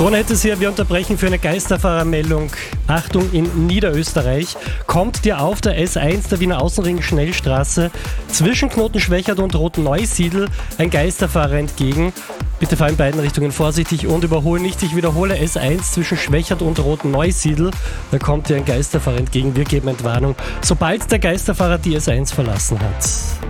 Krone hätte es hier, wir unterbrechen für eine Geisterfahrermeldung. Achtung, in Niederösterreich kommt dir auf der S1 der Wiener Außenring Schnellstraße zwischen Knoten Schwechat und Rotneusiedl ein Geisterfahrer entgegen. Bitte fahr in beiden Richtungen vorsichtig und überhole nicht. Ich wiederhole, S1 zwischen Schwechat und Rotneusiedl. Da kommt dir ein Geisterfahrer entgegen. Wir geben Entwarnung, sobald der Geisterfahrer die S1 verlassen hat.